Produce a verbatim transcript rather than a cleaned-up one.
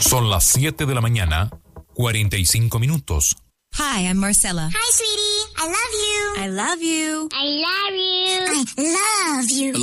Son las siete de la mañana, cuarenta y cinco minutos. Hi, I'm Marcella. Hi, sweetie. I love you. I love you. I love you. I love you.